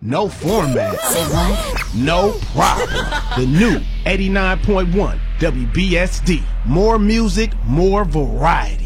no format. No problem. The new 89.1 WBSD. More music, more variety.